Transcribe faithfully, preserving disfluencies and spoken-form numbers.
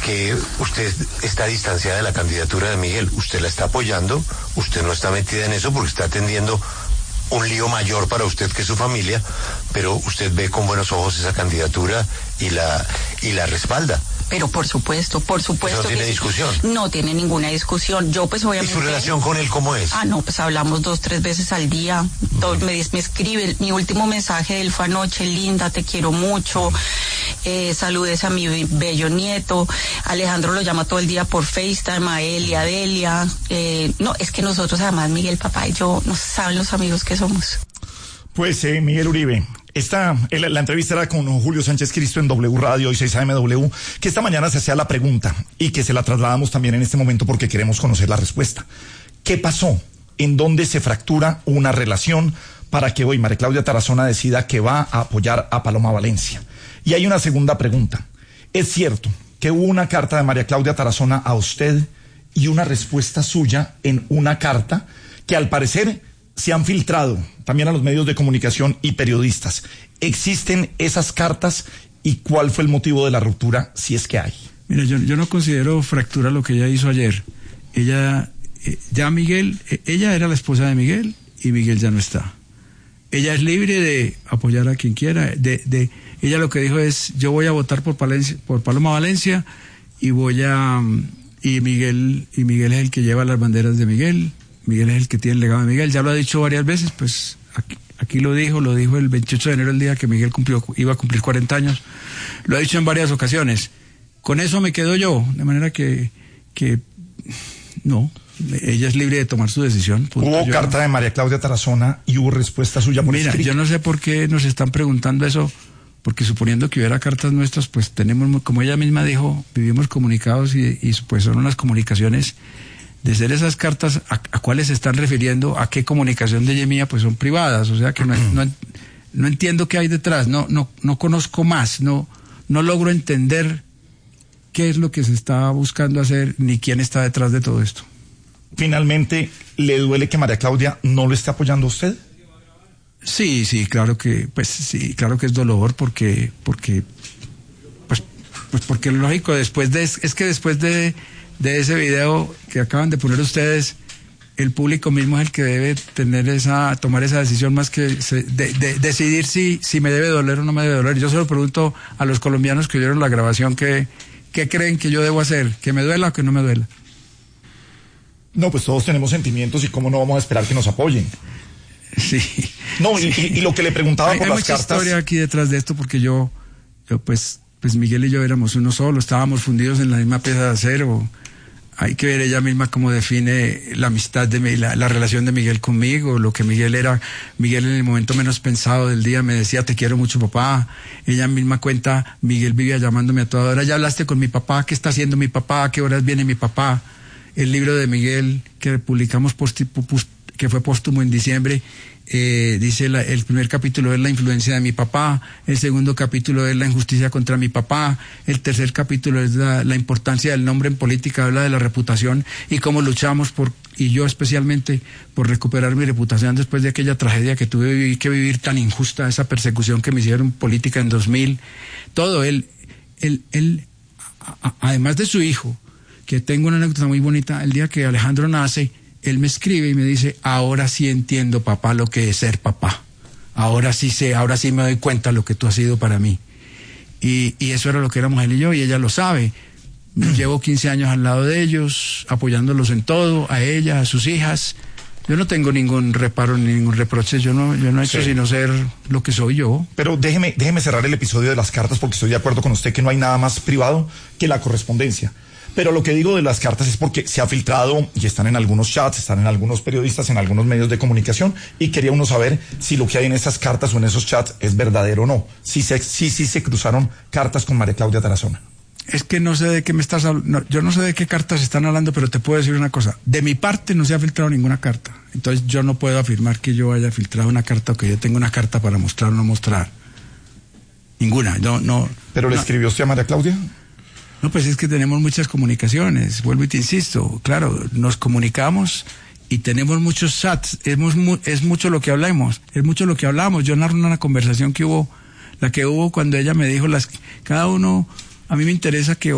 que usted está distanciada de la candidatura de Miguel. Usted la está apoyando, usted no está metida en eso porque está atendiendo un lío mayor para usted que su familia, pero usted ve con buenos ojos esa candidatura y la y la respalda. Pero por supuesto, por supuesto. ¿No tiene que discusión? No tiene ninguna discusión. Yo pues obviamente... ¿Y su relación con él cómo es? Ah, no, pues hablamos dos, tres veces al día. Uh-huh. Todo, me, me escribe, mi último mensaje de él fue anoche: linda, te quiero mucho, eh, saludes a mi bello nieto. Alejandro lo llama todo el día por FaceTime, a él y a Delia. Eh, no, es que nosotros además, Miguel, papá y yo, no saben los amigos que somos. Pues eh, Miguel Uribe, esta, la, la entrevista era con Julio Sánchez Cristo en W Radio y seis A M W, que esta mañana se hacía la pregunta y que se la trasladamos también en este momento porque queremos conocer la respuesta. ¿Qué pasó? ¿En dónde se fractura una relación para que hoy María Claudia Tarazona decida que va a apoyar a Paloma Valencia? Y hay una segunda pregunta. ¿Es cierto que hubo una carta de María Claudia Tarazona a usted y una respuesta suya en una carta que al parecer se han filtrado también a los medios de comunicación y periodistas? ¿Existen esas cartas y cuál fue el motivo de la ruptura, si es que hay? Mira, yo, yo no considero fractura lo que ella hizo ayer. Ella, eh, ya Miguel, eh, ella era la esposa de Miguel y Miguel ya no está. Ella es libre de apoyar a quien quiera. De, de, ella lo que dijo es: yo voy a votar por, Palencia, por Paloma Valencia y voy a... Y Miguel, y Miguel es el que lleva las banderas de Miguel. Miguel es el que tiene el legado de Miguel, ya lo ha dicho varias veces, pues aquí, aquí lo dijo, lo dijo el veintiocho de enero, el día que Miguel cumplió, iba a cumplir cuarenta años, lo ha dicho en varias ocasiones. Con eso me quedo yo, de manera que, que no, ella es libre de tomar su decisión. Punto. Hubo yo, carta de María Claudia Tarazona y hubo respuesta suya por Mira, escrito. Yo no sé por qué nos están preguntando eso, porque suponiendo que hubiera cartas nuestras, pues tenemos, como ella misma dijo, vivimos comunicados y, y pues son unas comunicaciones. De ser esas cartas, ¿a, a cuáles se están refiriendo? ¿A qué comunicación de ella mía? Pues son privadas, o sea que no, no, no entiendo qué hay detrás, no, no, no conozco más, no, no logro entender qué es lo que se está buscando hacer, ni quién está detrás de todo esto. Finalmente, ¿le duele que María Claudia no lo esté apoyando a usted? Sí, sí, claro que, pues sí, claro que es dolor, porque, porque, pues, pues porque lógico, después de, es que después de de ese video que acaban de poner ustedes, el público mismo es el que debe tener esa, tomar esa decisión más que se, de, de, decidir si, si me debe doler o no me debe doler. Yo se lo pregunto a los colombianos que vieron la grabación, que, ¿qué creen que yo debo hacer? ¿Que me duela o que no me duela? No, pues todos tenemos sentimientos y cómo no vamos a esperar que nos apoyen. Sí. No, y, y, y lo que le preguntaba hay, por hay las mucha cartas... historia aquí detrás de esto, porque yo, yo pues, pues Miguel y yo éramos uno solo, estábamos fundidos en la misma pieza de acero. Hay que ver ella misma cómo define la amistad de mi, la, la relación de Miguel conmigo, lo que Miguel era. Miguel en el momento menos pensado del día me decía: te quiero mucho, papá. Ella misma cuenta, Miguel vivía llamándome a toda hora: ya hablaste con mi papá, ¿qué está haciendo mi papá? ¿A qué horas viene mi papá? El libro de Miguel que publicamos post, post, que fue póstumo en diciembre, eh, dice la, el primer capítulo es la influencia de mi papá, el segundo capítulo es la injusticia contra mi papá, el tercer capítulo es la, la importancia del nombre en política, habla de la reputación y cómo luchamos por, y yo especialmente, por recuperar mi reputación después de aquella tragedia que tuve que vivir tan injusta, esa persecución que me hicieron política en dos mil. Todo, él, él, él a, a, además de su hijo, que tengo una anécdota muy bonita, el día que Alejandro nace, él me escribe y me dice: ahora sí entiendo, papá, lo que es ser papá. Ahora sí sé, ahora sí me doy cuenta lo que tú has sido para mí. Y, y eso era lo que éramos él y yo, y ella lo sabe. Llevo quince años al lado de ellos, apoyándolos en todo, a ella, a sus hijas. Yo no tengo ningún reparo ni ningún reproche, yo no, yo no he hecho sí. sino ser lo que soy yo. Pero déjeme, déjeme cerrar el episodio de las cartas, porque estoy de acuerdo con usted que no hay nada más privado que la correspondencia. Pero lo que digo de las cartas es porque se ha filtrado y están en algunos chats, están en algunos periodistas, en algunos medios de comunicación, y quería uno saber si lo que hay en esas cartas o en esos chats es verdadero o no. Si sí, sí, sí se cruzaron cartas con María Claudia Tarazona. Es que no sé de qué me estás hablando, no, yo no sé de qué cartas están hablando, pero te puedo decir una cosa: de mi parte no se ha filtrado ninguna carta, entonces yo no puedo afirmar que yo haya filtrado una carta o que yo tenga una carta para mostrar o no mostrar. Ninguna, no, no. ¿Pero le no. escribió usted a María Claudia? No, pues es que tenemos muchas comunicaciones, vuelvo y te insisto, claro, nos comunicamos y tenemos muchos chats, es, mu- es mucho lo que hablamos, es mucho lo que hablamos. Yo narro una conversación que hubo, la que hubo cuando ella me dijo, las cada uno, a mí me interesa que